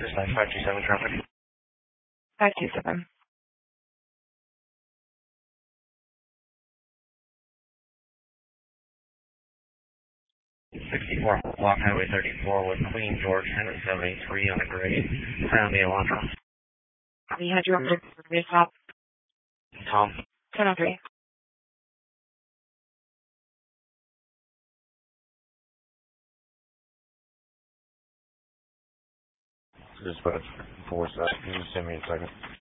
Dispatch 527 traffic. 527. 64 Block Highway 34 with Queen George Henry 73 on a grade. Around the Elantra. We had you over to top. Tom. 1003. Dispatch 47. Just send me a second.